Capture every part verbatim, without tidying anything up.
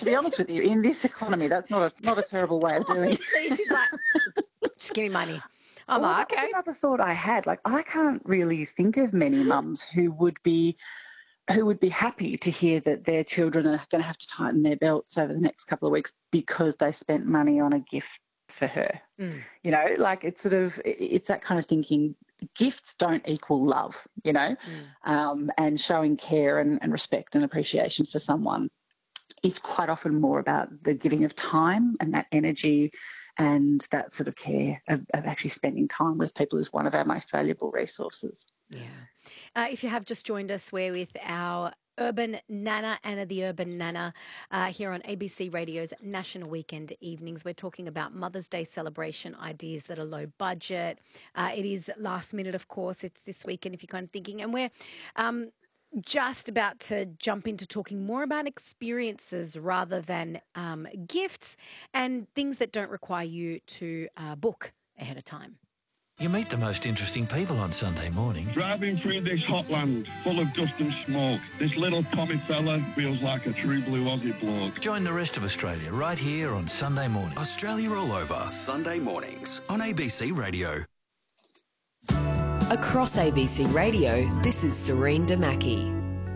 to be honest with you, in this economy, that's not a not a terrible way of doing it. Honestly, she's like, just give me money. I'm Well, like, that was okay. another thought I had. Like, I can't really think of many mums who would be who would be happy to hear that their children are going to have to tighten their belts over the next couple of weeks because they spent money on a gift for her. Mm. You know, like it's sort of, it's that kind of thinking. Gifts don't equal love, you know, Mm. um, and showing care and, and respect and appreciation for someone is quite often more about the giving of time and that energy and that sort of care of, of actually spending time with people is one of our most valuable resources. Yeah. Uh, if you have just joined us, we're with our Urban Nana, Anna the Urban Nana, uh, here on A B C Radio's National Weekend Evenings. We're talking about Mother's Day celebration ideas that are low budget. Uh, it is last minute, of course. It's this weekend if you're kind of thinking. And we're um, just about to jump into talking more about experiences rather than um, gifts and things that don't require you to uh, book ahead of time. You meet the most interesting people on Sunday morning. Driving through this hot land full of dust and smoke, this little Tommy fella feels like a true blue Aussie bloke. Join the rest of Australia right here on Sunday morning. Australia all over, Sunday mornings on A B C Radio. Across A B C Radio, this is Serene Damaki.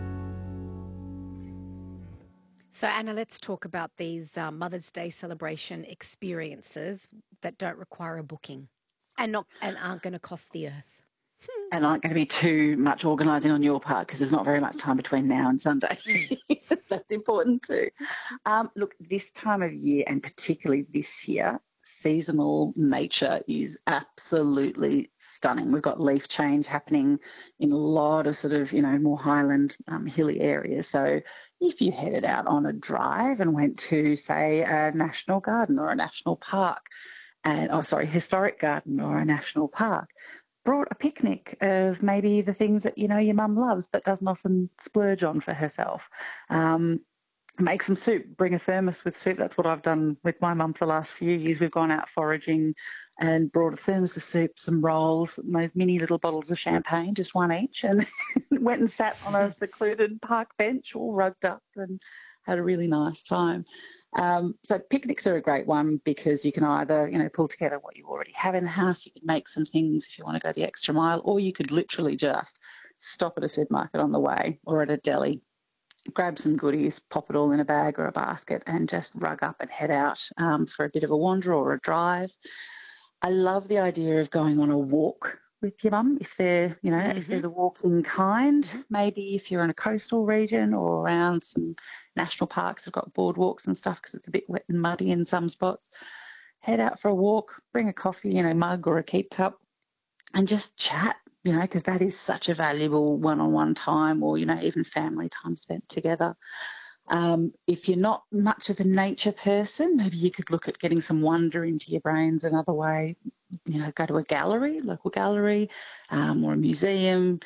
So, Anna, let's talk about these uh, Mother's Day celebration experiences that don't require a booking and not and aren't going to cost the earth. And aren't going to be too much organising on your part because there's not very much time between now and Sunday. That's important too. Um, look, this time of year and particularly this year, seasonal nature is absolutely stunning. We've got leaf change happening in a lot of sort of, you know, more highland, um, hilly areas. So if you headed out on a drive and went to, say, a national garden or a national park, and oh, sorry, historic garden or a national park, brought a picnic of maybe the things that, you know, your mum loves but doesn't often splurge on for herself. Um, make some soup, bring a thermos with soup. That's what I've done with my mum for the last few years. We've gone out foraging and brought a thermos of soup, some rolls, those mini little bottles of champagne, just one each, and went and sat on a secluded park bench all rugged up and had a really nice time. Um, so picnics are a great one because you can either, you know, pull together what you already have in the house. You can make some things if you want to go the extra mile, or you could literally just stop at a supermarket on the way or at a deli, grab some goodies, pop it all in a bag or a basket and just rug up and head out um, for a bit of a wander or a drive. I love the idea of going on a walk with your mum if they're, you know, mm-hmm. if they're the walking kind. Maybe if you're in a coastal region or around some national parks that have got boardwalks and stuff because it's a bit wet and muddy in some spots. Head out for a walk, bring a coffee in a mug or a keep cup and just chat, you know, because that is such a valuable one-on-one time or, you know, even family time spent together. Um, if you're not much of a nature person, maybe you could look at getting some wonder into your brains another way. You know, go to a gallery, local gallery, um, or a museum.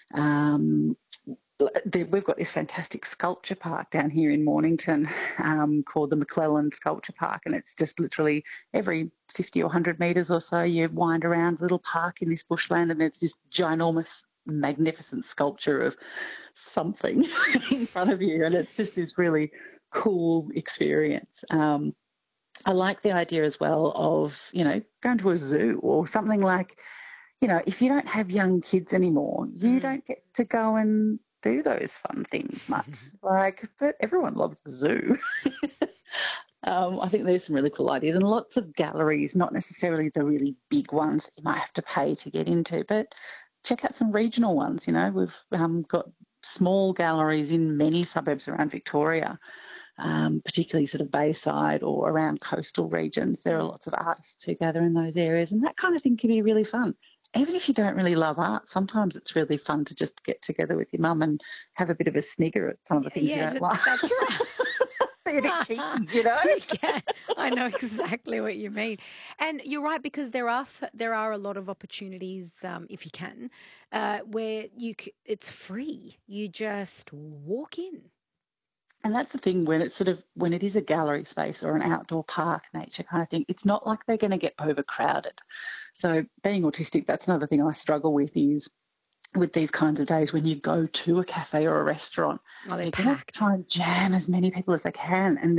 Um, we've got this fantastic sculpture park down here in Mornington um, called the McClellan Sculpture Park, and it's just literally every fifty or one hundred metres or so you wind around a little park in this bushland and there's this ginormous magnificent sculpture of something in front of you, and it's just this really cool experience. Um, I like the idea as well of, you know, going to a zoo or something like, you know, if you don't have young kids anymore, you mm. don't get to go and do those fun things much. Like, but everyone loves the zoo. Um, I think there's some really cool ideas and lots of galleries, not necessarily the really big ones that you might have to pay to get into, but check out some regional ones. You know, we've um, got small galleries in many suburbs around Victoria, um, particularly sort of Bayside or around coastal regions. There are lots of artists who gather in those areas, and that kind of thing can be really fun. Even if you don't really love art, sometimes it's really fun to just get together with your mum and have a bit of a snigger at some of the things yeah, you don't like. That's right. You know, yeah, I know exactly what you mean, and you're right because there are there are a lot of opportunities, um, if you can, uh, where you c- it's free. You just walk in, and that's the thing when it's sort of when it is a gallery space or an outdoor park nature kind of thing. It's not like they're going to get overcrowded. So being autistic, that's another thing I struggle with is. With these kinds of days when you go to a cafe or a restaurant, oh, they're they're going to packed. try and jam as many people as they can, and